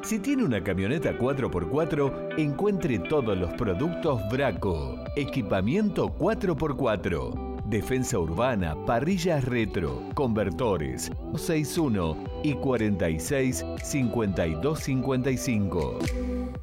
Si tiene una camioneta 4x4, encuentre todos los productos Braco. Equipamiento 4x4. Defensa urbana, parrillas retro, convertores, 61 y 46 52 55.